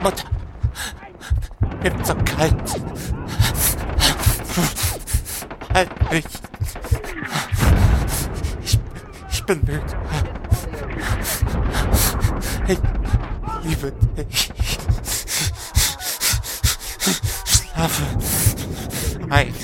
Mutter, mir wird so kalt. Halt mich. Ich bin müde. Ich liebe dich. Schlafe ein.